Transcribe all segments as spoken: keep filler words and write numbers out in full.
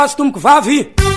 Tomoko vavy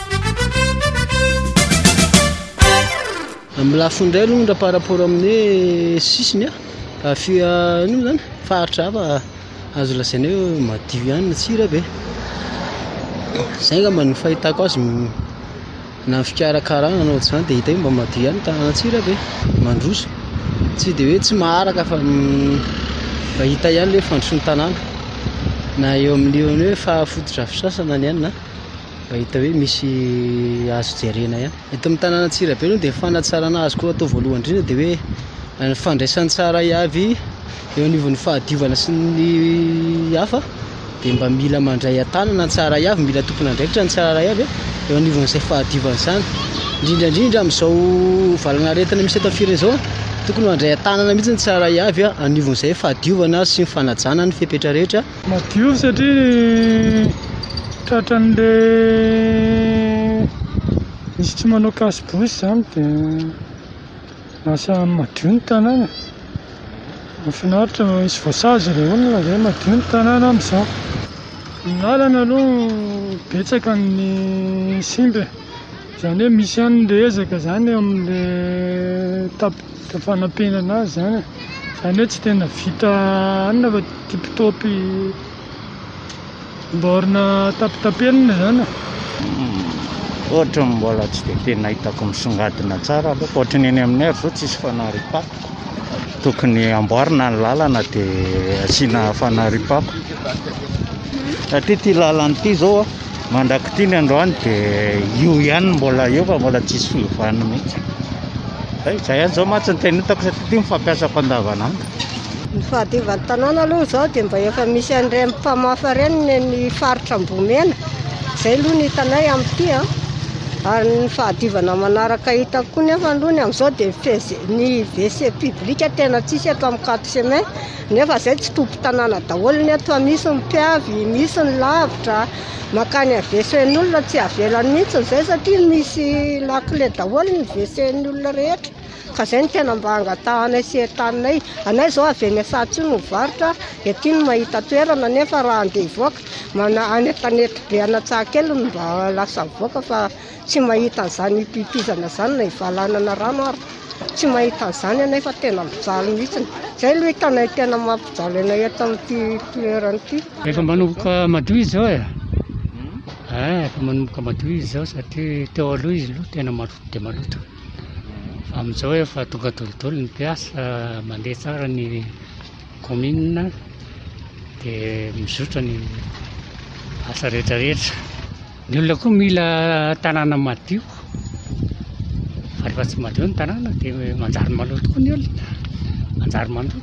amin'ny lafindray aloha par rapport amin'ny sisiny a fia ino zany faritra hafa azo lasaina hoe madio ihany ny tsira be zay ngamba ny fahitako azy na fikarakarana anao zany dia hita hoe mba madio ihany tanàna tsira be mandroso tsy dia hoe tsy maharaka fa mba hita ihany le fandrosoan'ny tanàna na eo amin'io hoe fahafototra fisasana ny ihany na mba hita hoe misy azo jerena ihany. Eto amin'ny tanàna Antsirabe aloha dia fanatsarana azy koa atao voalohany indrindra dia hoe ny fandraisany tsara avy eo anivon'ny fahadiovana sy ny hafa dia mba mila mandray an-tanana tsara avy, mila tompona andraikitra ny tsara avy eo anivon'izay fahadiovana izany, indrindra indrindra amin'izao valana aretina misy eto fireny izao tokony mandray an-tanana mihitsy ny tsara avy anivon'izay fahadiovana sy ny fanajana ny fepetra rehetra. Madio satria tratran'le misy tsy manao kasibosy izany dia lasa madio ny tanàna. Mahafinaritra misy voasazy ilay olona izay madio ny tanàna amin'izao. Ny lalana aloha betsaka ny simba, izany hoe misy ihany ilay ezaka izany eo amin'ilay tap- fanampenana azy izany, izany hoe tsy tena vita anona fa tipitopy mbaorina tapitapenina izany. Ohatra mbola tsy dia tena hitako misongadina tsara aloha ohatra ny eny aminay ary izao tsisy fanariam-pako, tokony amboarina ny lalana dia asiana fanariam-pako satria ity lalana ity izao mandrakity ny androany dia io ihany mbola eo fa mbola tsisy fiovana mihitsy. Izay ihany izao matsy ny tena hitako satria ity mifampiasako andavanandro. Ny fahadiovan'ny tanàna aloha izao dia mba efa misy an'ireny mpamafa ireny ny faritra Ambomena, izay aloha ny hitanay amin'ity a. Ary ny fahadiovana manaraka hitako koa nefa alohany amin'izao dia ny W C publika tena tsisy eto amin'ny quatre chemin, nefa izay tsy tompo tanàna daholo ny eto, misy ny mpiavy, misy ny lavitra, makany avesen'ny olona tsy avelany mihitsy izay satria misy lakile daholo ny W C-ny olona rehetra. Ka izay ny tena mba angatahanay sy entaninay. Anay izao avy eny Sahatsy no mivarotra, ety no mahita toerana nefa raha andeha hivoaka mana any an-tanety be Anatsahakely no mba lasa mivoaka fa tsy mahita an'izany pipizana izany na hivalanana rano ary tsy mahita an'izany anay fa tena mijaly mihitsy. Izay aloha hitanay tena mampijaly anay eto amin'ity toerana ity. Efa manomboka madio izy izao e. Ah, efa manomboka madio izy izao satria teo aloha izy aloha tena maloto dia maloto. Fa amin'izao efa tonga dolidolo ny mpiasa, mandeha tsara ny commune dia mizotra ny asa rehetra rehetra. Ny olona koa mila tanàna madio, fa rehefa tsy madio ny tanàna dia manjary maloto koa ny olona, manjary maloto.